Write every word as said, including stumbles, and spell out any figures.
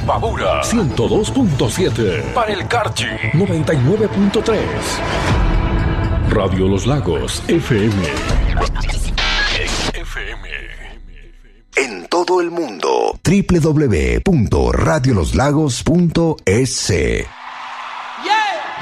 Imbabura ciento dos punto siete. Para el Carchi noventa y nueve punto tres. Radio Los Lagos F M. F M. En todo el mundo, doble u doble u doble u punto radio los lagos punto es.